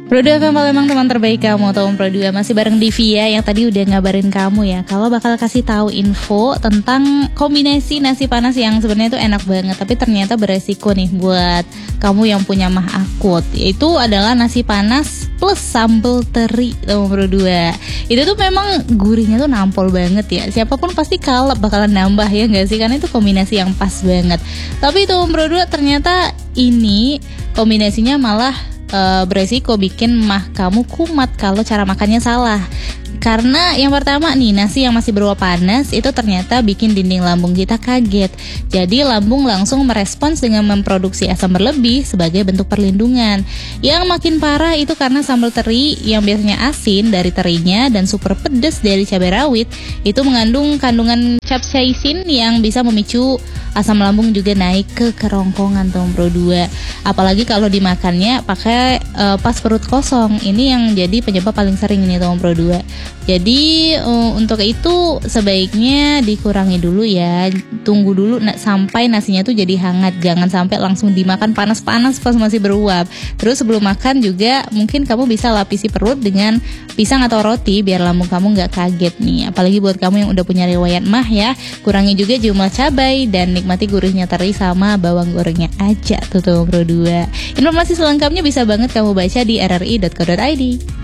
Pro 2 FM memang teman terbaik kamu. Tahun Pro 2 masih bareng Divia yang tadi udah ngabarin kamu ya kalau bakal kasih tahu info tentang kombinasi nasi panas yang sebenarnya itu enak banget, tapi ternyata beresiko nih buat kamu yang punya mah akut. Itu adalah nasi panas plus sambal teri tahun Pro 2. Itu tuh memang gurihnya tuh nampol banget ya. Siapapun pasti kalap bakalan nambah ya nggak sih, karena itu kombinasi yang pas banget. Tapi tahun Pro 2 ternyata ini kombinasinya malah beresiko bikin mah kamu kumat kalau cara makannya salah. Karena yang pertama nih, nasi yang masih beruap panas itu ternyata bikin dinding lambung kita kaget. Jadi lambung langsung merespons dengan memproduksi asam berlebih sebagai bentuk perlindungan. Yang makin parah itu karena sambal teri yang biasanya asin dari terinya dan super pedas dari cabai rawit itu mengandung kandungan capsaicin yang bisa memicu asam lambung juga naik ke kerongkongan tahun Pro 2. Apalagi kalau dimakannya pakai pas perut kosong. Ini yang jadi penyebab paling sering ini tahun Pro 2. Jadi untuk itu sebaiknya dikurangi dulu ya. Tunggu dulu sampai nasinya tuh jadi hangat. Jangan sampai langsung dimakan panas-panas pas masih beruap. Terus sebelum makan juga mungkin kamu bisa lapisi perut dengan pisang atau roti biar lambung kamu gak kaget nih. Apalagi buat kamu yang udah punya riwayat mah ya, kurangi juga jumlah cabai dan nikmati gurihnya teri sama bawang gorengnya aja tuh Pro 2. Informasi selengkapnya bisa banget kamu baca di rri.co.id.